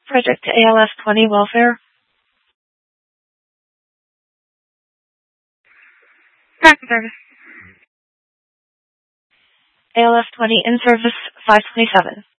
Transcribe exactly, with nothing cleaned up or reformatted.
Project A L F twenty welfare. Back service. A L F twenty in service five twenty-seven.